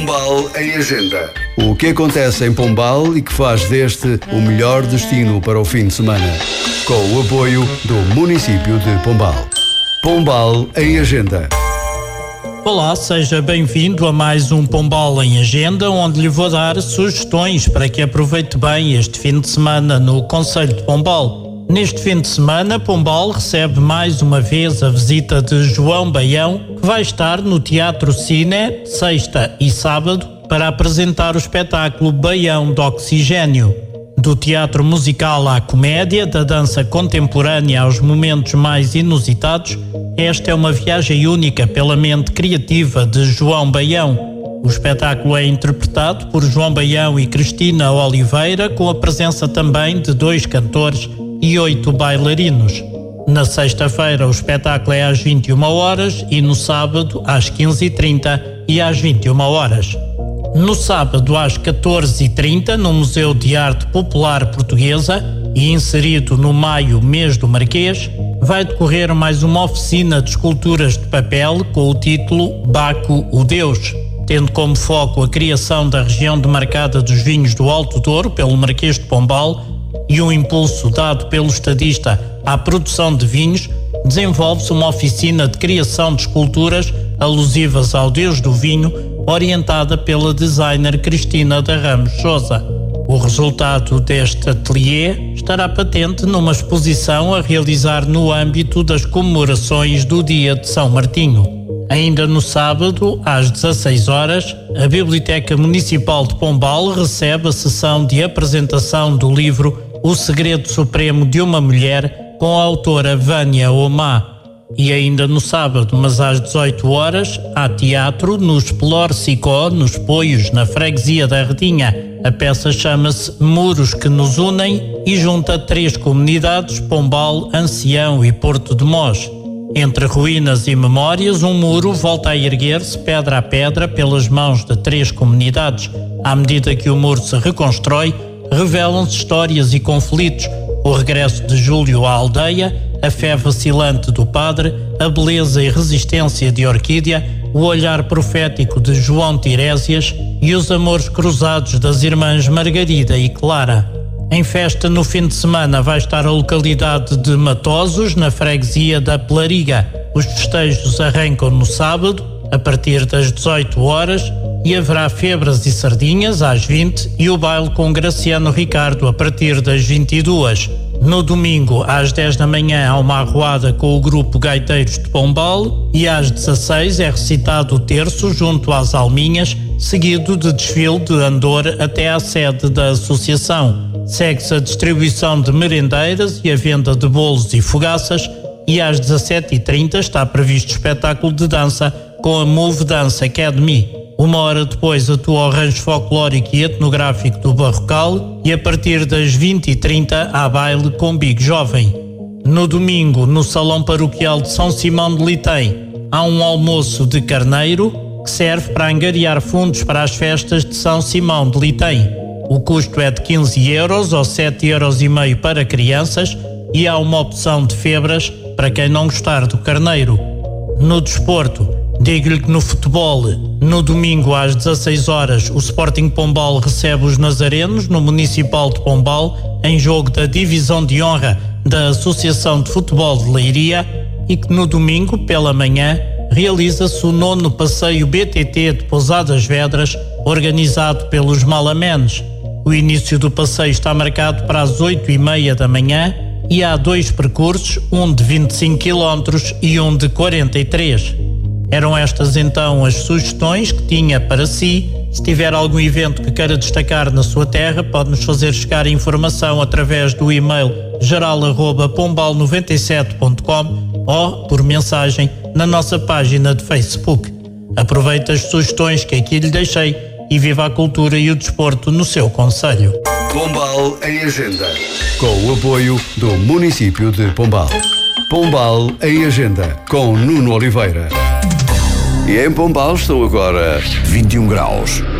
Pombal em Agenda. O que acontece em Pombal e que faz deste o melhor destino para o fim de semana. Com o apoio do município de Pombal. Pombal em Agenda. Olá, seja bem-vindo a mais um Pombal em Agenda, onde lhe vou dar sugestões para que aproveite bem este fim de semana no concelho de Pombal. Neste fim de semana, Pombal recebe mais uma vez a visita de João Baião, que vai estar no Teatro Cine, sexta e sábado, para apresentar o espetáculo Baião de Oxigênio. Do teatro musical à comédia, da dança contemporânea aos momentos mais inusitados, esta é uma viagem única pela mente criativa de João Baião. O espetáculo é interpretado por João Baião e Cristina Oliveira, com a presença também de 2 cantores e 8 bailarinos. Na sexta-feira o espetáculo é às 21h e no sábado às 15h30 e às 21h. No sábado às 14h30 no Museu de Arte Popular Portuguesa e inserido no Maio, mês do Marquês, vai decorrer mais uma oficina de esculturas de papel com o título Baco, o Deus, tendo como foco a criação da região demarcada dos vinhos do Alto Douro pelo Marquês de Pombal e um impulso dado pelo estadista à produção de vinhos. Desenvolve-se uma oficina de criação de esculturas alusivas ao Deus do vinho, orientada pela designer Cristina da Ramos Sousa. O resultado deste ateliê estará patente numa exposição a realizar no âmbito das comemorações do Dia de São Martinho. Ainda no sábado, às 16h, a Biblioteca Municipal de Pombal recebe a sessão de apresentação do livro O Segredo Supremo de uma Mulher, com a autora Vânia Omá. E ainda no sábado, mas às 18h, há teatro no Explore Sicó, nos Poios, na freguesia da Redinha. A peça chama-se Muros que nos unem e junta 3 comunidades, Pombal, Ancião e Porto de Mós. Entre ruínas e memórias, um muro volta a erguer-se pedra a pedra pelas mãos de 3 comunidades. À medida que o muro se reconstrói, revelam-se histórias e conflitos, o regresso de Júlio à aldeia, a fé vacilante do padre, a beleza e resistência de Orquídea, o olhar profético de João Tirésias e os amores cruzados das irmãs Margarida e Clara. Em festa no fim de semana vai estar a localidade de Matosos, na freguesia da Pelariga. Os festejos arrancam no sábado, a partir das 18h, e haverá febras e sardinhas às 20 e o baile com Graciano Ricardo a partir das 22. No domingo, às 10 da manhã, há uma arruada com o grupo Gaiteiros de Pombal e às 16 é recitado o terço junto às Alminhas, seguido de desfile de andor até à sede da associação. Segue-se a distribuição de merendeiras e a venda de bolos e fogaças e às 17h30 está previsto espetáculo de dança com a Move Dance Academy. 1 hora depois atua o rancho folclórico e etnográfico do Barrocal e a partir das 20h30 há baile com Big Jovem. No domingo, no Salão Paroquial de São Simão de Litem, há um almoço de carneiro que serve para angariar fundos para as festas de São Simão de Litem. O custo é de 15€ ou 7,5€ para crianças e há uma opção de febras para quem não gostar do carneiro. No desporto, digo-lhe que no futebol, no domingo às 16h, o Sporting Pombal recebe os Nazarenos no Municipal de Pombal em jogo da Divisão de Honra da Associação de Futebol de Leiria e que no domingo, pela manhã, realiza-se o 9º Passeio BTT de Pousadas Vedras, organizado pelos Malamenes. O início do passeio está marcado para as 8h30 da manhã e há 2 percursos, um de 25 km e um de 43. Eram estas então as sugestões que tinha para si. Se tiver algum evento que queira destacar na sua terra, pode-nos fazer chegar a informação através do e-mail geral@pombal97.com ou por mensagem na nossa página de Facebook. Aproveite as sugestões que aqui lhe deixei e viva a cultura e o desporto no seu concelho. Pombal em Agenda. Com o apoio do município de Pombal. Pombal em Agenda, com Nuno Oliveira. E em Pombal estão agora 21 graus.